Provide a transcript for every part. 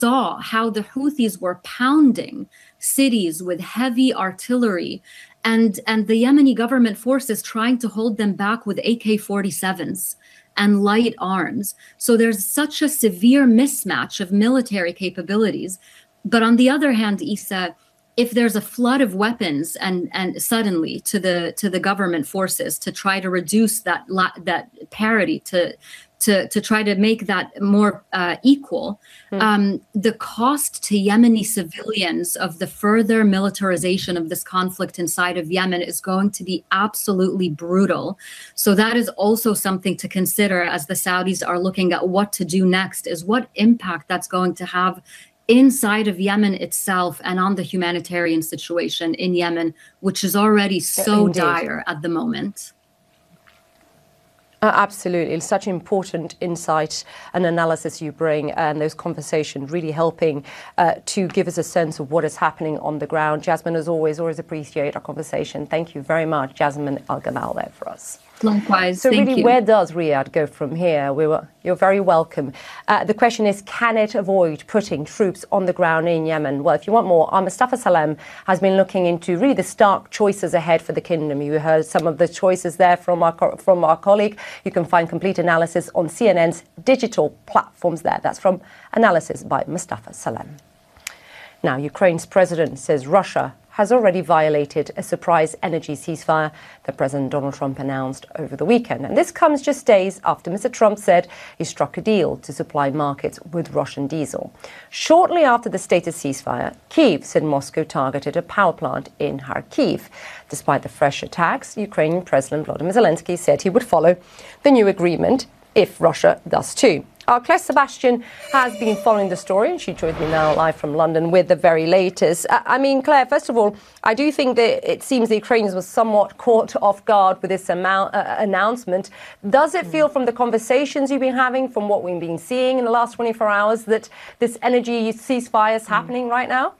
saw how the Houthis were pounding cities with heavy artillery, and the Yemeni government forces trying to hold them back with AK-47s and light arms. So there's such a severe mismatch of military capabilities. But on the other hand, Isa, if there's a flood of weapons and suddenly to the government forces to try to reduce that parity, to try to make that more equal, the cost to Yemeni civilians of the further militarization of this conflict inside of Yemen is going to be absolutely brutal. So that is also something to consider as the Saudis are looking at what to do next, is what impact that's going to have inside of Yemen itself and on the humanitarian situation in Yemen, which is already so dire at the moment. Absolutely. It's such important insight and analysis you bring, and those conversations really helping to give us a sense of what is happening on the ground. Jasmine, as always appreciate our conversation. Thank you very much, Jasmine Al-Gamal, there for us. Likewise. So really, where does Riyadh go from here? You're very welcome. The question is, can it avoid putting troops on the ground in Yemen? Well, if you want more, Mustafa Salem has been looking into really the stark choices ahead for the kingdom. You heard some of the choices there from our colleague. You can find complete analysis on CNN's digital platforms there. That's from analysis by Mustafa Salem. Now, Ukraine's president says Russia has already violated a surprise energy ceasefire that President Donald Trump announced over the weekend. And this comes just days after Mr. Trump said he struck a deal to supply markets with Russian diesel. Shortly after the stated ceasefire, Kyiv said Moscow targeted a power plant in Kharkiv. Despite the fresh attacks, Ukrainian President Volodymyr Zelensky said he would follow the new agreement if Russia does too. Our Claire Sebastian has been following the story, and she joins me now live from London with the very latest. I mean, Claire, first of all, I do think that it seems the Ukrainians were somewhat caught off guard with this announcement. Does it feel from the conversations you've been having, from what we've been seeing in the last 24 hours, that this energy ceasefire is happening right now?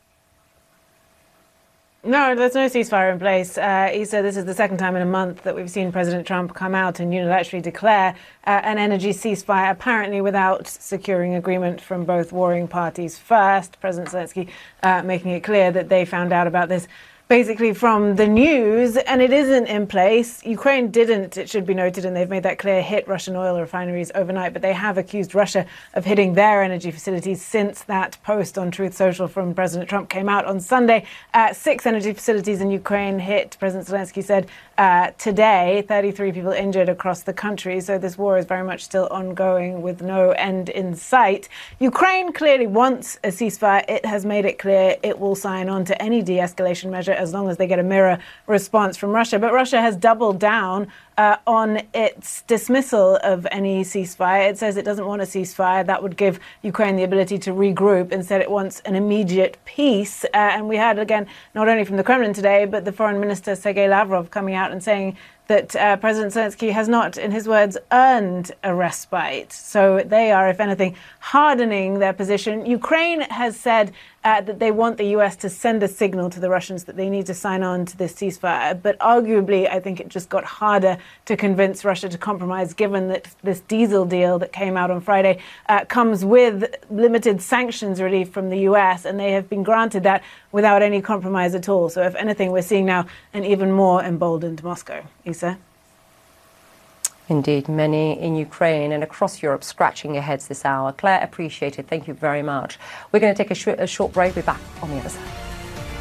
No, there's no ceasefire in place. Issa, this is the second time in a month that we've seen President Trump come out and unilaterally declare an energy ceasefire, apparently without securing agreement from both warring parties first. President Zelensky making it clear that they found out about this basically from the news, and it isn't in place. Ukraine didn't, it should be noted, and they've made that clear, hit Russian oil refineries overnight, but they have accused Russia of hitting their energy facilities since that post on Truth Social from President Trump came out on Sunday. 6 energy facilities in Ukraine hit, President Zelensky said, today. 33 people injured across the country, so this war is very much still ongoing with no end in sight. Ukraine clearly wants a ceasefire. It has made it clear it will sign on to any de-escalation measure as long as they get a mirror response from Russia. But Russia has doubled down on its dismissal of any ceasefire. It says it doesn't want a ceasefire. That would give Ukraine the ability to regroup. Instead, it wants an immediate peace. And we heard, again, not only from the Kremlin today, but the Foreign Minister Sergei Lavrov coming out and saying that President Zelensky has not, in his words, earned a respite. So they are, if anything, hardening their position. Ukraine has said that they want the US to send a signal to the Russians that they need to sign on to this ceasefire. But arguably, I think it just got harder to convince Russia to compromise, given that this diesel deal that came out on Friday comes with limited sanctions relief from the US, and they have been granted that without any compromise at all. So if anything, we're seeing now an even more emboldened Moscow. Isa? Indeed, many in Ukraine and across Europe scratching their heads this hour. Claire, appreciate it. Thank you very much. We're going to take a short break. We'll be back on the other side.